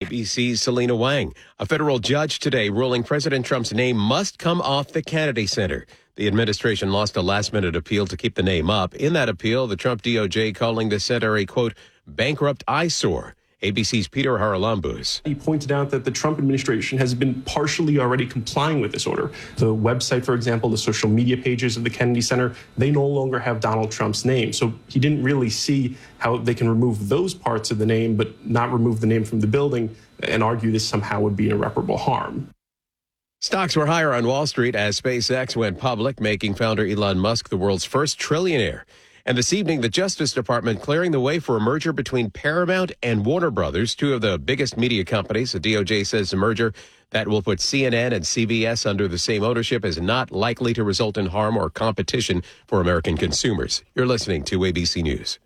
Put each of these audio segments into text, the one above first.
ABC's Selena Wang. A federal judge today ruling President Trump's name must come off the Kennedy Center. The administration lost a last-minute appeal to keep the name up. In that appeal, the Trump DOJ calling the center a, quote, bankrupt eyesore. ABC's Peter Haralambous. He pointed out that the Trump administration has been partially already complying with this order. The website, for example, the social media pages of the Kennedy Center, they no longer have Donald Trump's name. So he didn't really see how they can remove those parts of the name, but not remove the name from the building and argue this somehow would be an irreparable harm. Stocks were higher on Wall Street as SpaceX went public, making founder Elon Musk the world's first trillionaire. And this evening, the Justice Department clearing the way for a merger between Paramount and Warner Brothers, two of the biggest media companies. The DOJ says the merger that will put CNN and CBS under the same ownership is not likely to result in harm or competition for American consumers. You're listening to ABC News.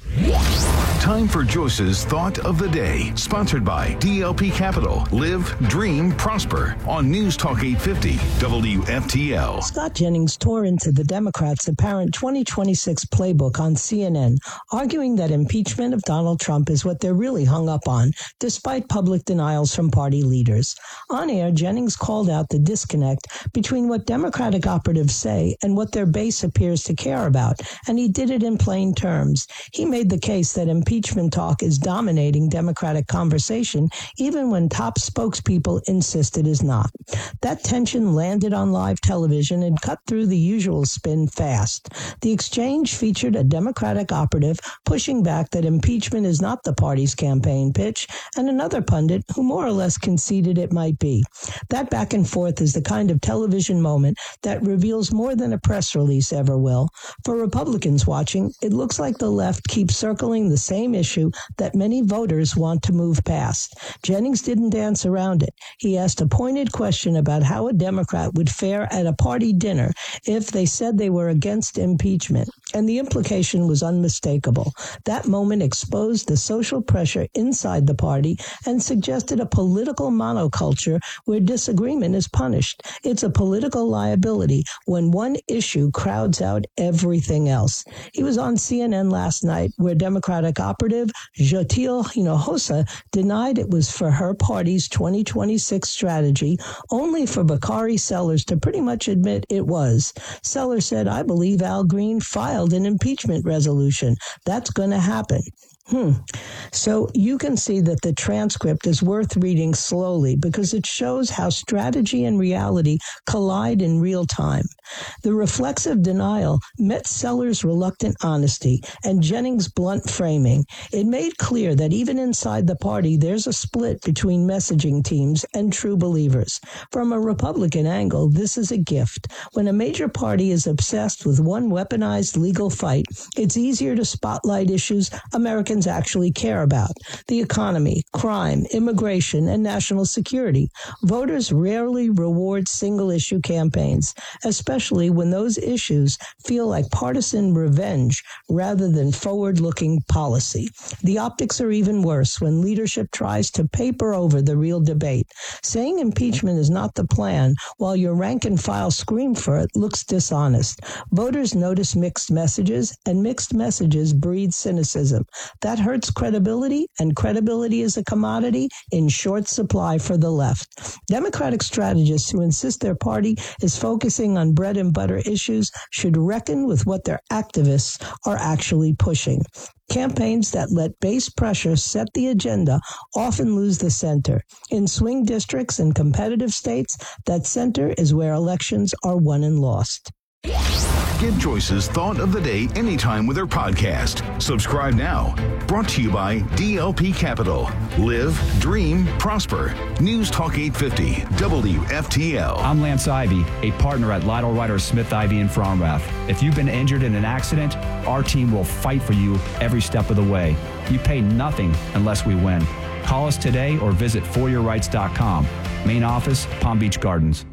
Time for Joyce's Thought of the Day, sponsored by DLP Capital. Live, dream, prosper on News Talk 850 WFTL. Scott Jennings tore into the Democrats' apparent 2026 playbook on CNN, arguing that impeachment of Donald Trump is what they're really hung up on, despite public denials from party leaders. On air, Jennings called out the disconnect between what Democratic operatives say and what their base appears to care about, and he did it in plain terms. He made the case that impeachment talk is dominating Democratic conversation, even when top spokespeople insist it is not. That tension landed on live television and cut through the usual spin fast. The exchange featured a Democratic operative pushing back that impeachment is not the party's campaign pitch, and another pundit who more or less conceded it might be. That back and forth is the kind of television moment that reveals more than a press release ever will. For Republicans watching, it looks like the left keeps circling the same issue that many voters want to move past. Jennings didn't dance around it. He asked a pointed question about how a Democrat would fare at a party dinner if they said they were against impeachment, and the implication was unmistakable. That moment exposed the social pressure inside the party and suggested a political monoculture where disagreement is punished. It's a political liability when one issue crowds out everything else. He was on CNN last night where Democratic operative Jyotil Hinojosa denied it was for her party's 2026 strategy, only for Bakari Sellers to pretty much admit it was. Sellers said, "I believe Al Green filed an impeachment resolution. That's going to happen." So you can see that the transcript is worth reading slowly because it shows how strategy and reality collide in real time. The reflexive denial met Sellers' reluctant honesty and Jennings' blunt framing. It made clear that even inside the party, there's a split between messaging teams and true believers. From a Republican angle, this is a gift. When a major party is obsessed with one weaponized legal fight, it's easier to spotlight issues Americans actually care about: the economy, crime, immigration, and national security. Voters rarely reward single-issue campaigns, especially when those issues feel like partisan revenge rather than forward-looking policy. The optics are even worse when leadership tries to paper over the real debate. Saying impeachment is not the plan while your rank and file scream for it looks dishonest. Voters notice mixed messages, and mixed messages breed cynicism. That hurts credibility, and credibility is a commodity in short supply for the left. Democratic strategists who insist their party is focusing on bread and butter issues should reckon with what their activists are actually pushing. Campaigns that let base pressure set the agenda often lose the center. In swing districts and competitive states, that center is where elections are won and lost. Get Joyce's Thought of the Day anytime with her podcast. Subscribe now. Brought to you by DLP Capital. Live, dream, prosper. News Talk 850 WFTL. I'm Lance Ivy, a partner at Lytle Ryder Smith Ivy in Fromrath. If you've been injured in an accident, our team will fight for you every step of the way. You pay nothing unless we win. Call us today or visit foryourrights.com. Main office, Palm Beach Gardens.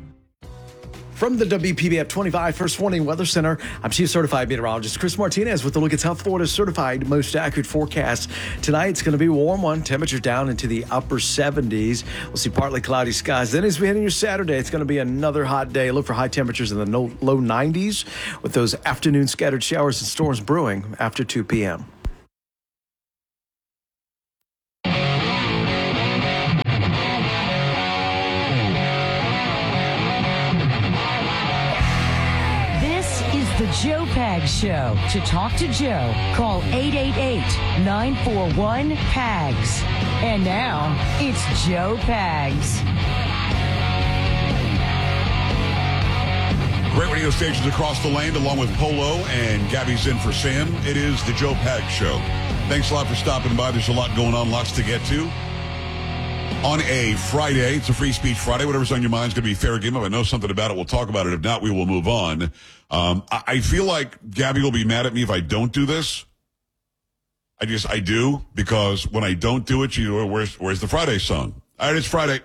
From the WPBF 25 First Warning Weather Center, I'm Chief Certified Meteorologist Chris Martinez with a look at South Florida's certified most accurate forecast. Tonight, it's going to be a warm one. Temperatures down into the upper 70s. We'll see partly cloudy skies. Then as we head into Saturday, it's going to be another hot day. Look for high temperatures in the low 90s with those afternoon scattered showers and storms brewing after 2 p.m. Pags Show. To talk to Joe, call 888-941-PAGS. And now, it's Joe Pags. Great radio stations across the land, along with Polo and Gabby's in for Sam. It is the Joe Pags Show. Thanks a lot for stopping by. There's a lot going on, lots to get to. On a Friday, it's a Free Speech Friday. Whatever's on your mind is going to be fair game. If I know something about it, we'll talk about it. If not, we will move on. I feel like Gabby will be mad at me if I don't do this. I do, because when I don't do it, you know, where's the Friday song? All right, it's Friday.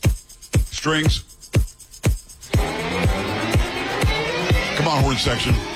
Strings. Come on, horn section.